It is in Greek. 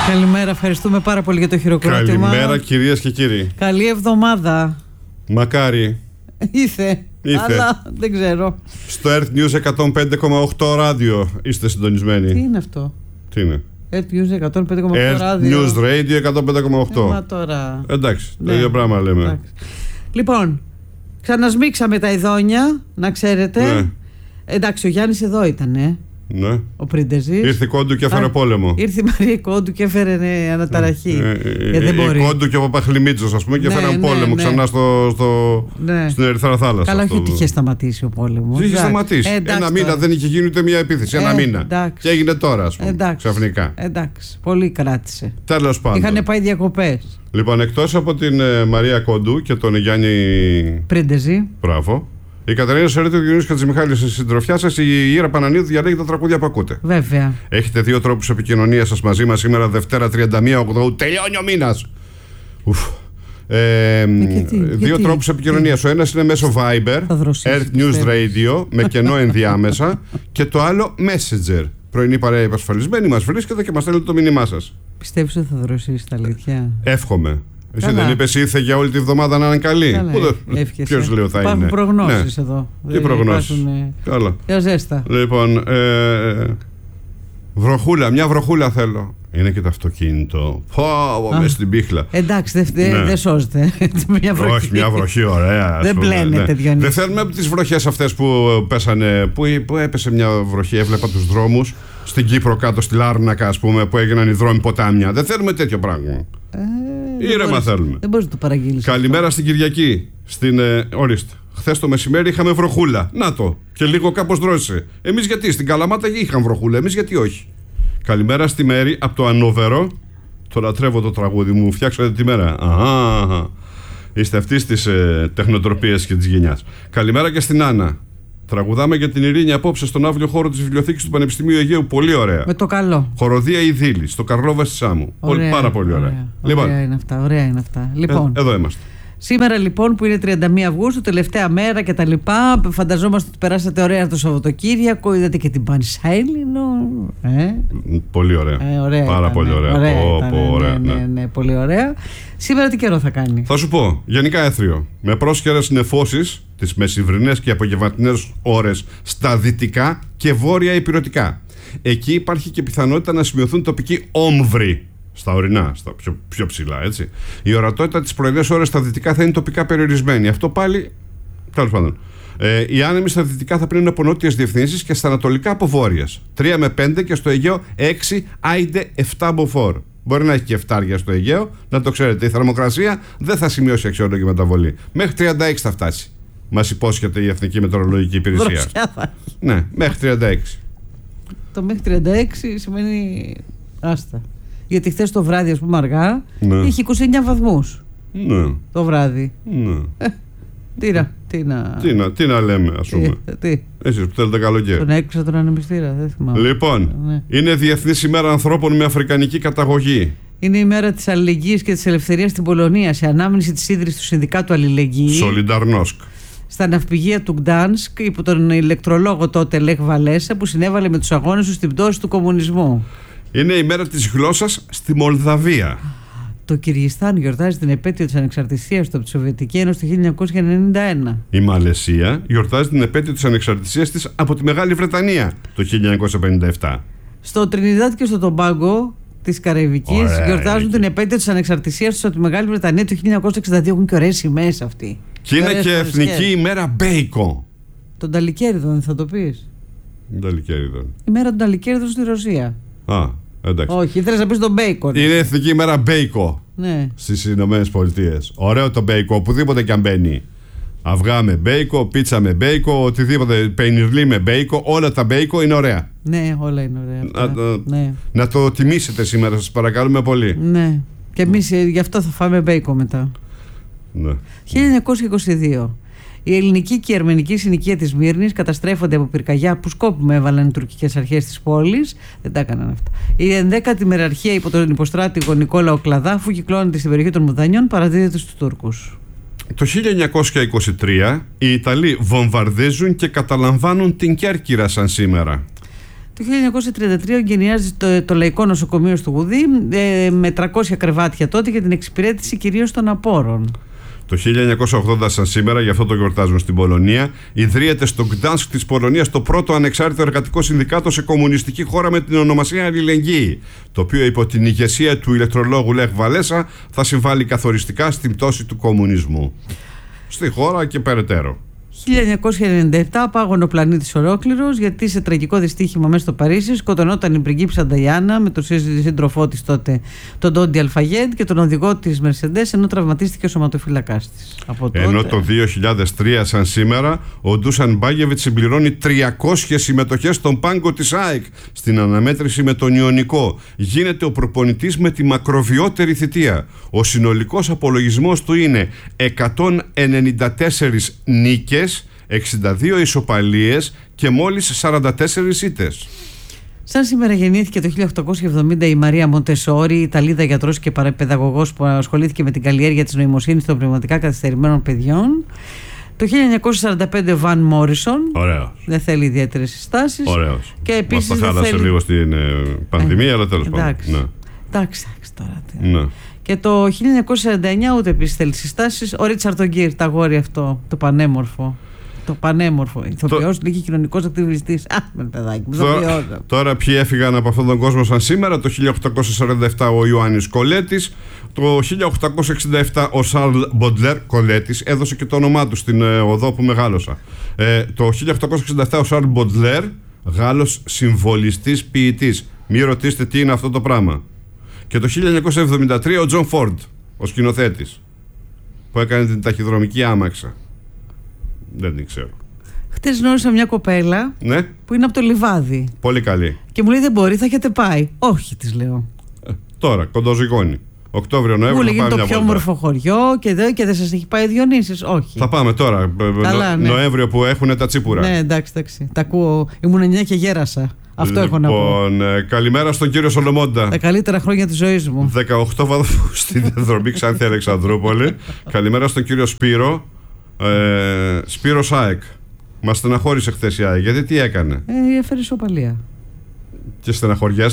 Καλημέρα, ευχαριστούμε πάρα πολύ για το χειροκρότημα. Καλημέρα κυρίες και κύριοι. Καλή εβδομάδα. Μακάρι. Ήρθε. Αλλά δεν ξέρω. Στο Earth News 105,8 ράδιο είστε συντονισμένοι. Τι είναι αυτό? Τι είναι? Earth News 105,8 Earth ράδιο. News Radio 105,8. Τώρα. Εντάξει, Ναι. το ίδιο πράγμα λέμε. Εντάξει. Λοιπόν, ξανασμίξαμε τα ειδόνια, να ξέρετε. Ναι. Εντάξει, ο Γιάννης εδώ ήταν, Ναι. ο Πρίντεζης. Ήρθε Κόντου και έφερε πόλεμο. Ήρθε η Μαρία Κόντου και έφερε αναταραχή. Δεν μπορεί. Η Κόντου και ο Παπαχλημίτσος, ας πούμε, και Ναι, έφεραν ναι, πόλεμο ναι. ξανά Ναι. στην Ερυθρά Θάλασσα. Καλά, αυτό. όχι ότι είχε σταματήσει ο πόλεμος. Δεν είχε σταματήσει. Εντάξει, Ένα μήνα τώρα. δεν είχε γίνει ούτε μια επίθεση. Ένα μήνα. εντάξει. Και έγινε τώρα, ας πούμε. Εντάξει. Ξαφνικά. Εντάξει, πολύ κράτησε. Τέλος πάντων. Είχαν πάει διακοπές. Λοιπόν, εκτός από την Μαρία Κόντου και τον Γιάννη Πρίντεζη. Μπράβο, η Κατερίνα Σερέτη, ο Γιάννης Χατζημιχάλης στη συντροφιά σας, η Ήρα Πανανίδου διαλέγει τα τραγούδια που ακούτε. Βέβαια. Έχετε δύο τρόπους επικοινωνίας σας μαζί μας σήμερα, Δευτέρα 31 Οκτωβρίου. Τελειώνει ο μήνας! Δύο τρόπους επικοινωνίας. Ο ένας είναι μέσω Viber, Θα δροσίσει, Earth News Radio, με κενό ενδιάμεσα, και το άλλο Messenger. Πρωινή παρέα υπασφαλισμένη, μας βρίσκεται και μας στέλνετε το μήνυμά σας. Πιστεύεις ότι θα δροσίσει τα αλήθεια? Εύχομαι. Εσύ Καλά. δεν είπες ήρθε για όλη τη βδομάδα να είναι καλή? Καλά, εύχεσαι. Ποιος λέω θα Υπάρχουν είναι? προγνώσεις εδώ. Τι Δεν προγνώσεις? υπάρχουν, Καλά. Για ζέστα. Λοιπόν, βροχούλα, μια βροχούλα θέλω. Είναι και το αυτοκίνητο. Πω, μες στην πίχλα. Εντάξει, δεν Ναι. σώζεται. Μια βροχή. Όχι, μια βροχή ωραία. ας Δεν πούμε, πλένεται, Διονύση. Δεν θέλουμε από τις βροχές αυτές που πέσανε. Που έπεσε μια βροχή, έβλεπα τους δρόμους στην Κύπρο κάτω, στη Λάρνακα, ας πούμε, που έγιναν οι δρόμοι ποτάμια. Δεν θέλουμε τέτοιο πράγμα. Ήρεμα θέλουμε. Δεν μπορείς να το παραγγείλεις. Καλημέρα στην Κυριακή. Ορίστε. Χθες το μεσημέρι είχαμε βροχούλα. Να το. Και λίγο κάπως δρόσησε. Εμείς γιατί? Στην Καλαμάτα είχαν βροχούλα. Εμείς γιατί όχι? Καλημέρα στη Μέρη από το Ανόβερο. Το λατρεύω το τραγούδι μου. Φτιάξατε τη μέρα. Αχα. Είστε αυτής της τεχνοτροπίας και της γενιάς. Καλημέρα και στην Άννα. Τραγουδάμε για την Ειρήνη απόψε στον αύριο χώρο της Βιβλιοθήκης του Πανεπιστημίου Αιγαίου. Πολύ ωραία. Με το καλό. Χοροδία Ιδίλη, στο Καρλόβα στη Σάμου. Πάρα πολύ ωραία. Ωραία είναι αυτά. Ωραία είναι αυτά. Λοιπόν, εδώ είμαστε. σήμερα λοιπόν που είναι 31 Αυγούστου, τελευταία μέρα και τα λοιπά, φανταζόμαστε ότι περάσατε ωραία το Σαββατοκύριακο, είδατε και την Πανσάιλινο. Πολύ ωραία. Ωραία πάρα ήταν, πολύ ωραία. ωραία. Ναι, πολύ ωραία. Σήμερα τι καιρό θα κάνει? Θα σου πω, γενικά έθριο. Με πρόσχερες νεφώσεις τις μεσημβρινές και απογευματινές ώρες στα δυτικά και βόρεια ηπειρωτικά. Εκεί υπάρχει και πιθανότητα να σημειωθούν τοπικοί όμβροι. Στα ορεινά, στα πιο ψηλά, έτσι. Η ορατότητα τις πρωινές ώρες στα δυτικά θα είναι τοπικά περιορισμένη. Αυτό πάλι, τέλος πάντων. Οι άνεμοι στα δυτικά θα πλύνουν από νότιες διευθύνσεις και στα ανατολικά από βόρειες. 3 με 5 και στο Αιγαίο 6, άιντε 7 μποφόρ. Μπορεί να έχει και 7 στο Αιγαίο, να το ξέρετε. Η θερμοκρασία δεν θα σημειώσει αξιόλογη μεταβολή. Μέχρι 36 θα φτάσει. Μας υπόσχεται η Εθνική Μετεωρολογική Υπηρεσία. Δροσιά θα έχει. Ναι, μέχρι 36. Το μέχρι 36 σημαίνει άστα. Γιατί χθες το βράδυ, ας πούμε, αργά, Ναι. είχε 29 βαθμούς. Ναι. Το βράδυ. Ναι. Τι να λέμε, ας πούμε. Τι. Εσείς που θέλετε καλοκαίρι. Τον έκρυψα τον ανεμιστήρα, δεν θυμάμαι. Λοιπόν, Ναι. είναι Διεθνής ημέρα ανθρώπων με αφρικανική καταγωγή. Είναι η μέρα της αλληλεγγύης και της ελευθερίας στην Πολωνία, σε ανάμνηση της ίδρυσης του Συνδικάτου Αλληλεγγύη. Σολινταρνόσκ. Στα ναυπηγεία του Γκτάνσκ, υπό τον ηλεκτρολόγο τότε Λεχ Βαλέσα, που συνέβαλε με τους αγώνες του στην πτώση του κομμουνισμού. Είναι η μέρα της γλώσσας στη Μολδαβία. Το Κυργιστάν γιορτάζει την επέτειο της ανεξαρτησίας του από τη Σοβιετική Ένωση το 1991. Η Μαλαισία γιορτάζει την επέτειο της ανεξαρτησίας της από τη Μεγάλη Βρετανία το 1957. Στο Τρινιδάδ και στο Τομπάγκο της Καραϊβικής Ωραία, γιορτάζουν την επέτειο της ανεξαρτησίας τους από τη Μεγάλη Βρετανία το 1962. Έχουν και ωραίες σημαίες αυτοί. Και είναι και εθνική ημέρα μπέικο. Των ταλικέριδων, θα το πεις? Η μέρα των ταλικέριδων στη Ρωσία. Α, εντάξει. Όχι, ήθελες να πεις τον μπέικον. Είναι εθνική ημέρα μπέικο. Ναι. Στις Ηνωμένες Πολιτείες. Ωραίο το μπέικο, οπουδήποτε και αν μπαίνει. Αυγά με μπέικο, πίτσα με μπέικο, οτιδήποτε, πενιρλί με μπέικο, όλα τα μπέικο είναι ωραία. Ναι, όλα είναι ωραία. Ναι. Να το τιμήσετε σήμερα, σας παρακαλούμε πολύ. Ναι. Και εμείς γι' αυτό θα φάμε μπέικο μετά. Ναι. 1922. Η ελληνική και η αρμενική συνοικία της Μύρνης καταστρέφονται από πυρκαγιά που σκόπιμα έβαλαν οι τουρκικές αρχές της πόλης. Δεν τα έκαναν αυτά. Η 11η μεραρχία υπό τον υποστράτηγο Νικόλαο Κλαδάφου κυκλώνεται στην περιοχή των Μουδανιών, παραδίδεται στους Τούρκους. Το 1923 οι Ιταλοί βομβαρδίζουν και καταλαμβάνουν την Κέρκυρα σαν σήμερα. Το 1933 εγκαινιάζει το Λαϊκό Νοσοκομείο στο Γουδί με 300 κρεβάτια τότε για την εξυπηρέτηση κυρίως των απόρων. Το 1980 σαν σήμερα, γι' αυτό το γιορτάζουν στην Πολωνία, ιδρύεται στο Γκτάνσκ της Πολωνίας το πρώτο ανεξάρτητο εργατικό συνδικάτο σε κομμουνιστική χώρα με την ονομασία Αλληλεγγύη, το οποίο υπό την ηγεσία του ηλεκτρολόγου Λεχ Βαλέσα θα συμβάλλει καθοριστικά στην πτώση του κομμουνισμού στη χώρα και περαιτέρω. 1997 πάγωνε ο πλανήτης ολόκληρος, γιατί σε τραγικό δυστύχημα μέσα στο Παρίσι σκοτωνόταν η πριγκίπισσα Νταϊάννα με τον σύντροφό της τότε, τον Ντόντι Αλφαγέντ, και τον οδηγό της Μερσεντές, ενώ τραυματίστηκε ο σωματοφύλακάς της. Ενώ το 2003 σαν σήμερα ο Ντούσαν Μπάγεβιτς συμπληρώνει 300 συμμετοχές στον πάγκο της ΑΕΚ στην αναμέτρηση με τον Ιωνικό. Γίνεται ο προπονητής με τη μακροβιότερη θητεία. Ο συνολικός απολογισμός του είναι 194 νίκες, 62 ισοπαλίες και μόλις 44 ήττες. Σαν σήμερα γεννήθηκε το 1870 η Μαρία Μοντεσόρη, Ιταλίδα γιατρός και παιδαγωγός που ασχολήθηκε με την καλλιέργεια της νοημοσύνης των πνευματικά καθυστερημένων παιδιών. Το 1945 ο Βαν Μόρισον. Ωραίος. Δεν θέλει ιδιαίτερες συστάσεις. Ωραίος. Και επίσης μας τα χάλασε λίγο στην πανδημία, αλλά τέλος πάντων. Εντάξει τώρα. Ναι. Και το 1949 ούτε επίσης θέλει συστάσεις. Ο Ρίτσαρντ Γκίρ, τα αγόρι αυτό, το πανέμορφο. Το πανέμορφο. Ηθοποιός, λίγη κοινωνικός ακτιβιστής. Με παιδάκι μου. Τώρα ποιοι έφυγαν από αυτόν τον κόσμο σαν σήμερα? Το 1847 ο Ιωάννης Κολέτης. Το 1867 ο Σαρλ Μποντλέρ, Κολέτης, έδωσε και το όνομά του στην οδό που μεγάλωσα. Το 1867 ο Σαρλ Μποντλέρ, Γάλλος συμβολιστής ποιητής. Μη ρωτήσετε τι είναι αυτό το πράγμα. Και το 1973 ο Τζον Φόρντ, ο σκηνοθέτης, που έκανε την ταχυδρομική άμαξα. Δεν την ξέρω. Χτες γνώρισα μια κοπέλα, ναι, που είναι από το Λιβάδι. Πολύ καλή. Και μου λέει δεν μπορεί, θα έχετε πάει. Όχι, της λέω. Τώρα, κοντοζυγώνει. Οκτώβριο-Νοέμβριο. Μου λέγει το πιο όμορφο χωριό και δεν σας έχει πάει Διονύσης. Όχι. Θα πάμε τώρα. Καλά, ναι. Νοέμβριο που έχουν τα τσίπουρα. Ναι, εντάξει. Τα ακούω. Ήμουν 9 και γέρασα. Αυτό έχω να πω. Καλημέρα στον κύριο Σολομόντα. Τα καλύτερα χρόνια της ζωής μου. 18 βαθμούς στη διαδρομή Ξάνθη Αλεξανδρούπολη. Καλημέρα στον κύριο Σπύρο. Σπύρο ΣΑΕΚ. Μας στεναχώρησε χθες η ΑΕΚ. Γιατί τι έκανε? Έφερε ισοπαλία. Και στεναχωριέστε.